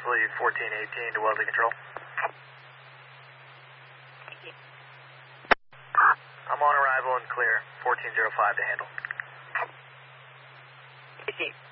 lead 1418 to Wellesley Control. I'm on arrival and clear. 1405 to handle. Receive.